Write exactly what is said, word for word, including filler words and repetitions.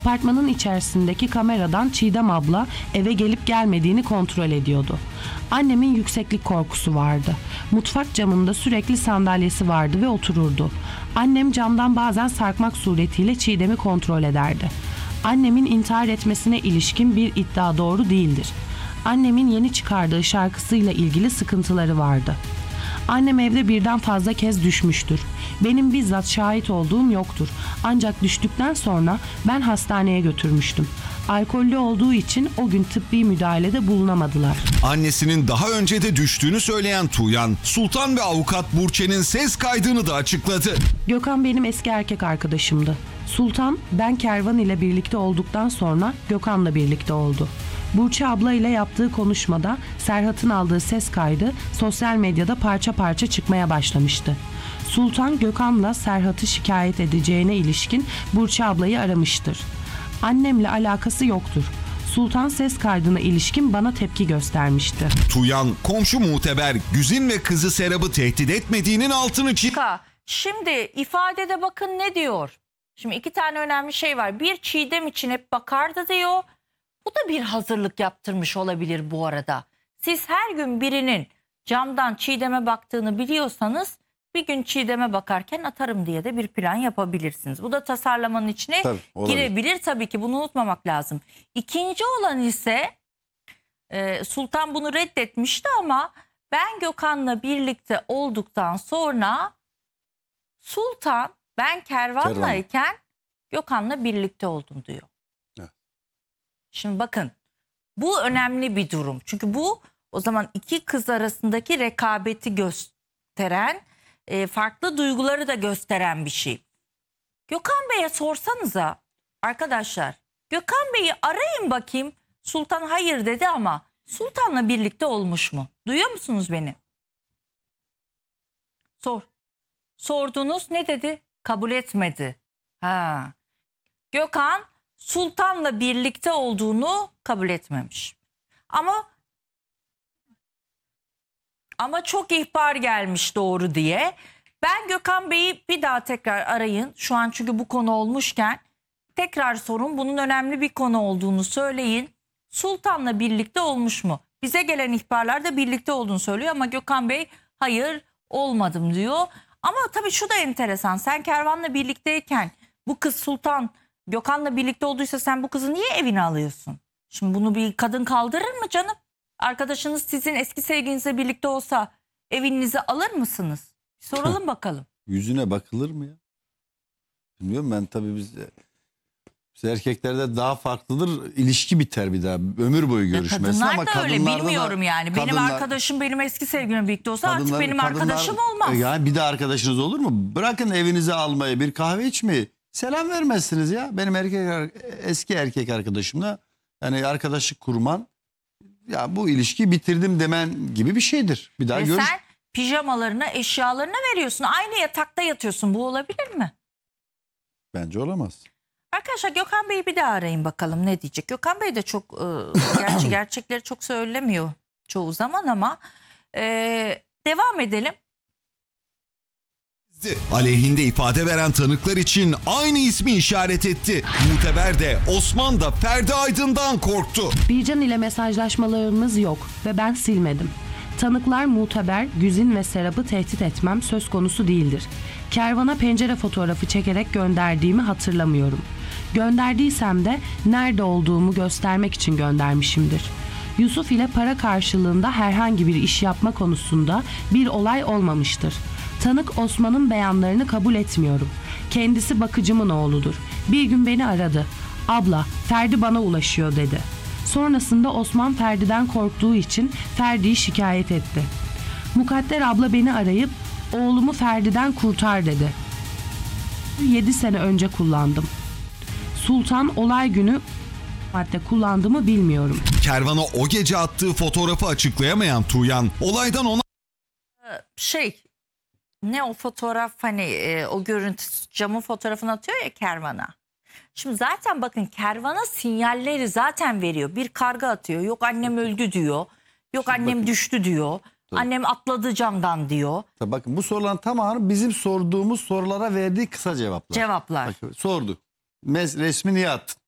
Apartmanın içerisindeki kameradan Çiğdem abla eve gelip gelmediğini kontrol ediyordu. Annemin yükseklik korkusu vardı. Mutfak camında sürekli sandalyesi vardı ve otururdu. Annem camdan bazen sarkmak suretiyle Çiğdem'i kontrol ederdi. Annemin intihar etmesine ilişkin bir iddia doğru değildir. Annemin yeni çıkardığı şarkısıyla ilgili sıkıntıları vardı. Annem evde birden fazla kez düşmüştür. Benim bizzat şahit olduğum yoktur. Ancak düştükten sonra ben hastaneye götürmüştüm. Alkollü olduğu için o gün tıbbi müdahalede bulunamadılar. Annesinin daha önce de düştüğünü söyleyen Tuğyan, Sultan ve avukat Burçe'nin ses kaydını da açıkladı. Gökhan benim eski erkek arkadaşımdı. Sultan ben Kervan ile birlikte olduktan sonra Gökhan'la birlikte oldu. Burçe abla ile yaptığı konuşmada Serhat'ın aldığı ses kaydı sosyal medyada parça parça çıkmaya başlamıştı. Sultan Gökhan'la Serhat'ı şikayet edeceğine ilişkin Burçe ablayı aramıştır. Annemle alakası yoktur. Sultan ses kaydına ilişkin bana tepki göstermişti. Tuğyan, komşu muteber Güzin ve kızı Serap'ı tehdit etmediğinin altını çizdi. Şimdi ifadede bakın ne diyor. Şimdi iki tane önemli şey var. Bir, Çiğdem için hep bakardı diyor. Bu da bir hazırlık yaptırmış olabilir bu arada. Siz her gün birinin camdan Çiğdem'e baktığını biliyorsanız bir gün Çiğdem'e bakarken atarım diye de bir plan yapabilirsiniz. Bu da tasarlamanın içine tabii, girebilir. Tabii ki bunu unutmamak lazım. İkinci olan ise e, Sultan bunu reddetmişti ama ben Gökhan'la birlikte olduktan sonra Sultan ben Kervan'layken Gökhan'la birlikte oldum diyor. Şimdi bakın bu önemli bir durum. Çünkü bu o zaman iki kız arasındaki rekabeti gösteren, e, farklı duyguları da gösteren bir şey. Gökhan Bey'e sorsanıza arkadaşlar, Gökhan Bey'i arayın bakayım. Sultan hayır dedi ama Sultan'la birlikte olmuş mu? Duyuyor musunuz beni? Sor. Sordunuz, ne dedi? Kabul etmedi. Ha. Gökhan Sultan'la birlikte olduğunu kabul etmemiş. Ama ama çok ihbar gelmiş doğru diye. Ben Gökhan Bey'i bir daha tekrar arayın. Şu an çünkü bu konu olmuşken tekrar sorun. Bunun önemli bir konu olduğunu söyleyin. Sultan'la birlikte olmuş mu? Bize gelen ihbarlarda birlikte olduğunu söylüyor ama Gökhan Bey hayır olmadım diyor. Ama tabii şu da enteresan. Sen Kervan'la birlikteyken bu kız Sultan Gökhan'la birlikte olduysa sen bu kızı niye evine alıyorsun? Şimdi bunu bir kadın kaldırır mı canım? Arkadaşınız sizin eski sevgilinizle birlikte olsa evinize alır mısınız? Soralım bakalım. Yüzüne bakılır mı ya? Bilmiyorum ben tabii biz, biz erkeklerde daha farklıdır. İlişki biter bir daha. Ömür boyu görüşmesi kadınlar ama da öyle bilmiyorum da, yani. Benim kadınlar, arkadaşım benim eski sevgilimle birlikte olsa kadınlar, artık benim kadınlar, arkadaşım olmaz. Yani bir de arkadaşınız olur mu? Bırakın evinize almayı, bir kahve içmeyi. Selam vermezsiniz ya. Benim erkek eski erkek arkadaşımla yani arkadaşlık kurman, ya bu ilişkiyi bitirdim demen gibi bir şeydir. Bir daha Ve görüş. sen pijamalarına, eşyalarına veriyorsun. Aynı yatakta yatıyorsun. Bu olabilir mi? Bence olamaz. Arkadaşlar Gökhan Bey'i bir daha arayın bakalım ne diyecek. Gökhan Bey de çok e, gerçi gerçekleri çok söylemiyor çoğu zaman ama e, devam edelim. Aleyhinde ifade veren tanıklar için aynı ismi işaret etti. Muteber de Osman da Ferdi Aydın'dan korktu. Bircan ile mesajlaşmalarımız yok ve ben silmedim. Tanıklar Muteber, Güzin ve Serap'ı tehdit etmem söz konusu değildir. Kervan'a pencere fotoğrafı çekerek gönderdiğimi hatırlamıyorum. Gönderdiysem de nerede olduğumu göstermek için göndermişimdir. Yusuf ile para karşılığında herhangi bir iş yapma konusunda bir olay olmamıştır. Tanık Osman'ın beyanlarını kabul etmiyorum. Kendisi bakıcımın oğludur. Bir gün beni aradı. Abla, Ferdi bana ulaşıyor dedi. Sonrasında Osman Ferdi'den korktuğu için Ferdi'yi şikayet etti. Mukadder abla beni arayıp oğlumu Ferdi'den kurtar dedi. yedi sene önce kullandım. Sultan olay günü madde kullandığımı bilmiyorum. Kervan'a o gece attığı fotoğrafı açıklayamayan Tuğyan olaydan ona şey ne o fotoğraf hani e, o görüntü camın fotoğrafını atıyor ya Kervan'a. Şimdi zaten bakın Kervan'a sinyalleri zaten veriyor. Bir karga atıyor. Yok annem öldü diyor. Yok Şimdi annem bakın, düştü diyor. Tabii. Annem atladı camdan diyor. Tabii bakın bu soruların tamamı bizim sorduğumuz sorulara verdiği kısa cevaplar. Cevaplar. Bakın, sordu. Mes resmi niye attın?